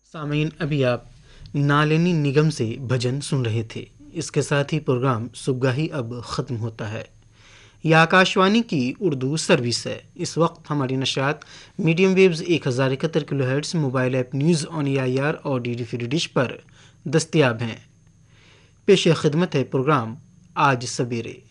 सामीन, अभी आप नालेनी निगम से भजन सुन रहे थे। इसके साथ ही प्रोग्राम सुबगाही अब ख़त्म होता है। यह आकाशवाणी की उर्दू सर्विस है। इस वक्त हमारी नशरियात medium waves 1071 kilohertz, mobile app news on AIR और DD फ्री डिश पर दस्तयाब हैं। पेश खिदमत है प्रोग्राम आज सवेरे।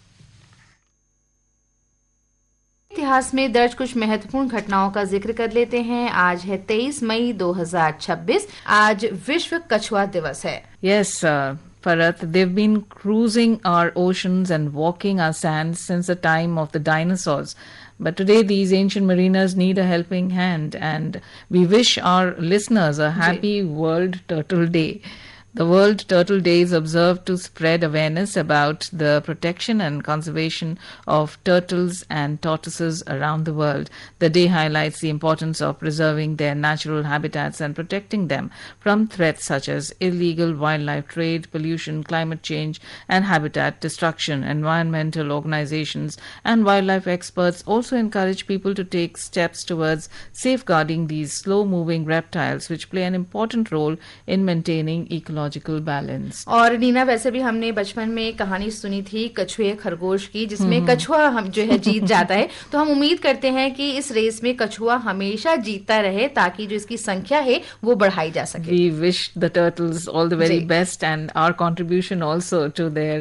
इतिहास में दर्ज कुछ महत्वपूर्ण घटनाओं का जिक्र कर लेते हैं। आज है 23 मई 2026। आज विश्व कछुआ दिवस है। Yes, Farat, they've been cruising our oceans and walking our sands since the time of the dinosaurs. But today, these ancient mariners need a helping hand, and we wish our listeners a happy World Turtle Day. The World Turtle Day is observed to spread awareness about the protection and conservation of turtles and tortoises around the world. The day highlights the importance of preserving their natural habitats and protecting them from threats such as illegal wildlife trade, pollution, climate change, and habitat destruction. Environmental organizations and wildlife experts also encourage people to take steps towards safeguarding these slow-moving reptiles, which play an important role in maintaining ecological balance. और नीना, वैसे भी हमने बचपन में कहानी सुनी थी कछुए खरगोश की, जिसमें कछुआ हम जो है जीत जाता है। तो हम उम्मीद करते हैं कि इस रेस में कछुआ हमेशा जीतता रहे, ताकि जो इसकी संख्या है वो बढ़ाई जा सके। We wish the turtles all the very best and our contribution also to their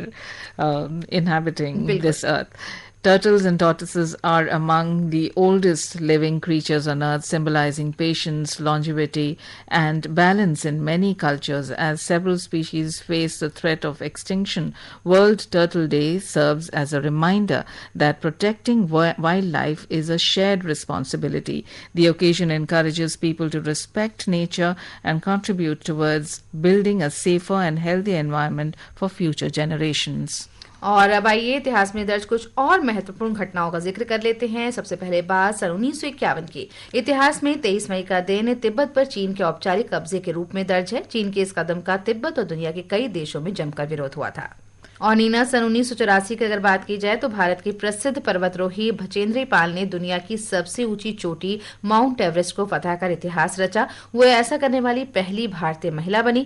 inhabiting this earth. Turtles and tortoises are among the oldest living creatures on Earth, symbolizing patience, longevity, and balance in many cultures. As several species face the threat of extinction, World Turtle Day serves as a reminder that protecting wildlife is a shared responsibility. The occasion encourages people to respect nature and contribute towards building a safer and healthier environment for future generations. और अब आइए इतिहास में दर्ज कुछ और महत्वपूर्ण घटनाओं का जिक्र कर लेते हैं। सबसे पहले बात सन 1951 की। इतिहास में 23 मई का दिन तिब्बत पर चीन के औपचारिक कब्जे के रूप में दर्ज है। चीन के इस कदम का तिब्बत और दुनिया के कई देशों में जमकर विरोध हुआ था। और नीना, सन 1984 की अगर बात की जाए तो भारत के प्रसिद्ध पर्वतरोही बचेंद्री पाल ने दुनिया की सबसे ऊंची चोटी माउंट एवरेस्ट को फतह कर इतिहास रचा। वो ऐसा करने वाली पहली भारतीय महिला बनी।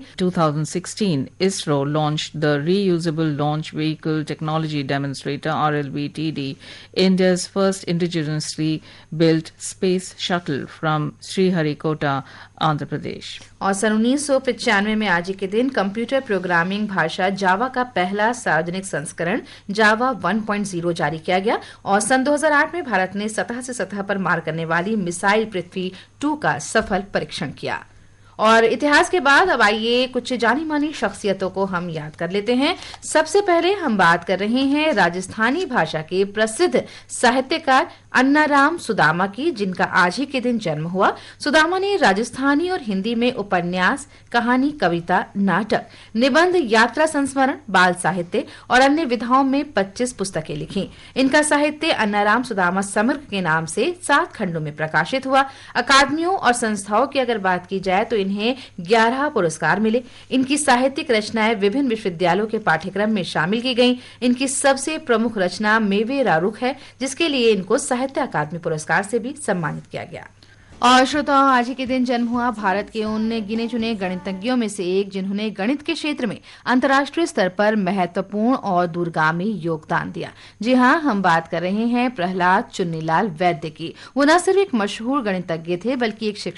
2016, ISRO launched the Reusable Launch Vehicle Technology Demonstrator (RLVTD), India's first indigenously built space shuttle from Sriharikota, Andhra Pradesh. और सन 1995 में आज ही के दिन कंप्यूटर प्रोग्रामिंग भाषा जावा का पहला सार्वजनिक संस्करण जावा 1.0 जारी किया गया। और सन 2008 में भारत ने सतह से सतह पर मार करने वाली मिसाइल पृथ्वी 2 का सफल परीक्षण किया। और इतिहास के बाद अब आइए कुछ जानी मानी शख्सियतों को हम याद कर लेते हैं। सबसे पहले हम बात कर रहे हैं राजस्थानी भाषा के प्रसिद्ध साहित्यकार अन्नाराम सुदामा की, जिनका आज ही के दिन जन्म हुआ। सुदामा ने राजस्थानी और हिंदी में उपन्यास, कहानी, कविता, नाटक, निबंध, यात्रा संस्मरण, बाल साहित्य और अन्य विधाओं में 25 पुस्तकें लिखी। इनका साहित्य अन्नाराम सुदामा समग्र के नाम से 7 खंडों में प्रकाशित हुआ। अकादमियों और संस्थाओं की अगर बात की जाए तो इन्हें 11 पुरस्कार मिले। इनकी साहित्यिक रचनाएं विभिन्न विश्वविद्यालयों के पाठ्यक्रम में शामिल की गईं। इनकी सबसे प्रमुख रचना मेवे रारुख है, जिसके लिए इनको साहित्य अकादमी पुरस्कार से भी सम्मानित किया गया। और श्रोताओं, आज ही के दिन जन्म हुआ भारत के उन गिने चुने गणितज्ञों में से एक जिन्होंने गणित के क्षेत्र में अंतर्राष्ट्रीय स्तर पर महत्वपूर्ण और दूरगामी योगदान दिया। जी हाँ, हम बात कर रहे हैं प्रहलाद चुन्नीलाल वैद्य की। वो न सिर्फ एक मशहूर गणितज्ञ थे, बल्कि एक शिक्षक